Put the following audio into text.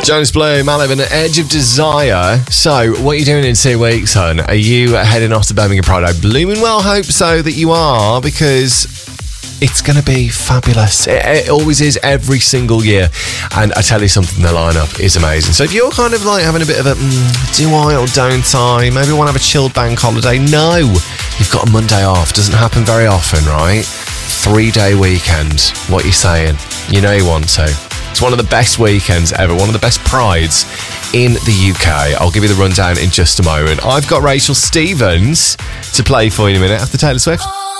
Jonas Blue, Malibu, and Edge of Desire. So, what are you doing in 2 weeks, hon? Are you heading off to Birmingham Pride? Blooming well hope so that you are, because it's going to be fabulous. It always is every single year. And I tell you something, the lineup is amazing. So if you're kind of like having a bit of a, do I or don't I? Maybe want to have a chilled bank holiday. No, you've got a Monday off. Doesn't happen very often, right? 3-day weekend. What are you saying? You know you want to. It's one of the best weekends ever. One of the best prides in the UK. I'll give you the rundown in just a moment. I've got Rachel Stevens to play for you in a minute after Taylor Swift.